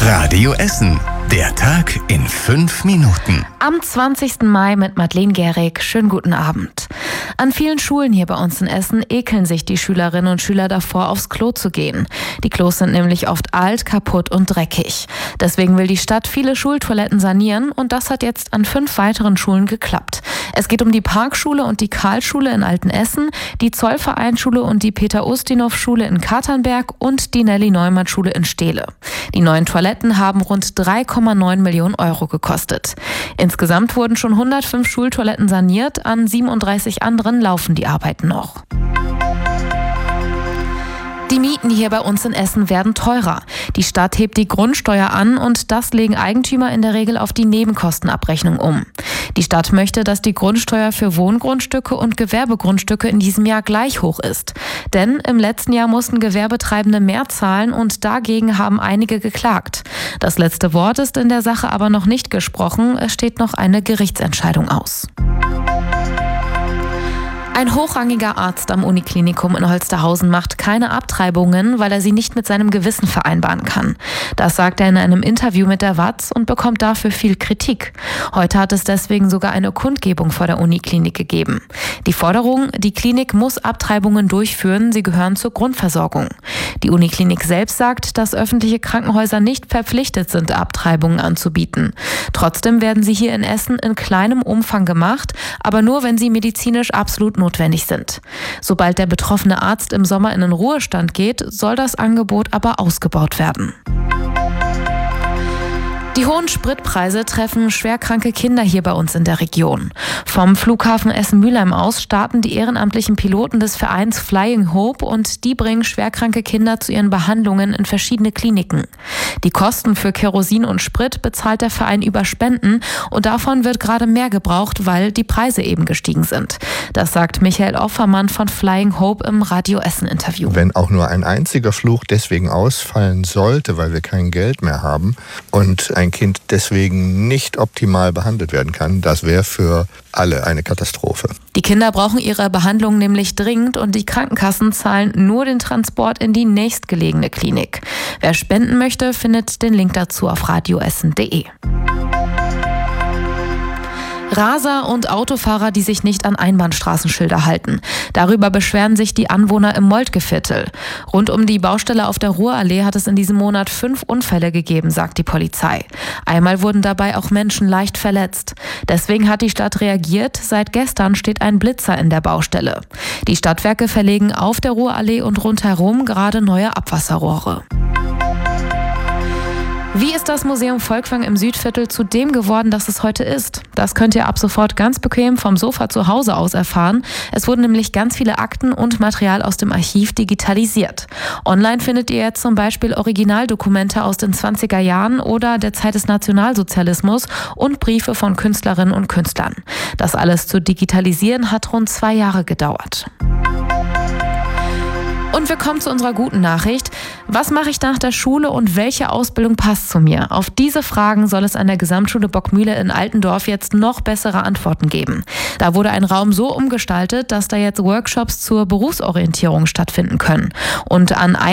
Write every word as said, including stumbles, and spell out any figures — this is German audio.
Radio Essen. Der Tag in fünf Minuten. Am zwanzigsten Mai mit Madeleine Gehrig. Schönen guten Abend. An vielen Schulen hier bei uns in Essen ekeln sich die Schülerinnen und Schüler davor, aufs Klo zu gehen. Die Klos sind nämlich oft alt, kaputt und dreckig. Deswegen will die Stadt viele Schultoiletten sanieren und das hat jetzt an fünf weiteren Schulen geklappt. Es geht um die Parkschule und die Karlschule in Altenessen, die Zollvereinsschule und die Peter-Ustinov-Schule in Katernberg und die Nelly-Neumann-Schule in Stehle. Die neuen Toiletten haben rund drei Komma neun Millionen Euro gekostet. Insgesamt wurden schon hundertfünf Schultoiletten saniert, an siebenunddreißig anderen laufen die Arbeiten noch. Die Mieten hier bei uns in Essen werden teurer. Die Stadt hebt die Grundsteuer an und das legen Eigentümer in der Regel auf die Nebenkostenabrechnung um. Die Stadt möchte, dass die Grundsteuer für Wohngrundstücke und Gewerbegrundstücke in diesem Jahr gleich hoch ist. Denn im letzten Jahr mussten Gewerbetreibende mehr zahlen und dagegen haben einige geklagt. Das letzte Wort ist in der Sache aber noch nicht gesprochen. Es steht noch eine Gerichtsentscheidung aus. Ein hochrangiger Arzt am Uniklinikum in Holsterhausen macht keine Abtreibungen, weil er sie nicht mit seinem Gewissen vereinbaren kann. Das sagt er in einem Interview mit der W A Z und bekommt dafür viel Kritik. Heute hat es deswegen sogar eine Kundgebung vor der Uniklinik gegeben. Die Forderung, die Klinik muss Abtreibungen durchführen, sie gehören zur Grundversorgung. Die Uniklinik selbst sagt, dass öffentliche Krankenhäuser nicht verpflichtet sind, Abtreibungen anzubieten. Trotzdem werden sie hier in Essen in kleinem Umfang gemacht, aber nur, wenn sie medizinisch absolut notwendig sind. Sobald der betroffene Arzt im Sommer in den Ruhestand geht, soll das Angebot aber ausgebaut werden. Die hohen Spritpreise treffen schwerkranke Kinder hier bei uns in der Region. Vom Flughafen Essen-Mülheim aus starten die ehrenamtlichen Piloten des Vereins Flying Hope und die bringen schwerkranke Kinder zu ihren Behandlungen in verschiedene Kliniken. Die Kosten für Kerosin und Sprit bezahlt der Verein über Spenden und davon wird gerade mehr gebraucht, weil die Preise eben gestiegen sind. Das sagt Michael Offermann von Flying Hope im Radio Essen-Interview. Wenn auch nur ein einziger Flug deswegen ausfallen sollte, weil wir kein Geld mehr haben und ein Kind deswegen nicht optimal behandelt werden kann, das wäre für alle eine Katastrophe. Die Kinder brauchen ihre Behandlung nämlich dringend und die Krankenkassen zahlen nur den Transport in die nächstgelegene Klinik. Wer spenden möchte, findet den Link dazu auf radioessen punkt de. Raser und Autofahrer, die sich nicht an Einbahnstraßenschilder halten. Darüber beschweren sich die Anwohner im Moltkeviertel. Rund um die Baustelle auf der Ruhrallee hat es in diesem Monat fünf Unfälle gegeben, sagt die Polizei. Einmal wurden dabei auch Menschen leicht verletzt. Deswegen hat die Stadt reagiert. Seit gestern steht ein Blitzer in der Baustelle. Die Stadtwerke verlegen auf der Ruhrallee und rundherum gerade neue Abwasserrohre. Wie ist das Museum Volkwang im Südviertel zu dem geworden, das es heute ist? Das könnt ihr ab sofort ganz bequem vom Sofa zu Hause aus erfahren. Es wurden nämlich ganz viele Akten und Material aus dem Archiv digitalisiert. Online findet ihr jetzt zum Beispiel Originaldokumente aus den zwanziger Jahren oder der Zeit des Nationalsozialismus und Briefe von Künstlerinnen und Künstlern. Das alles zu digitalisieren hat rund zwei Jahre gedauert. Und wir kommen zu unserer guten Nachricht. Was mache ich nach der Schule und welche Ausbildung passt zu mir? Auf diese Fragen soll es an der Gesamtschule Bockmühle in Altendorf jetzt noch bessere Antworten geben. Da wurde ein Raum so umgestaltet, dass da jetzt Workshops zur Berufsorientierung stattfinden können. Und an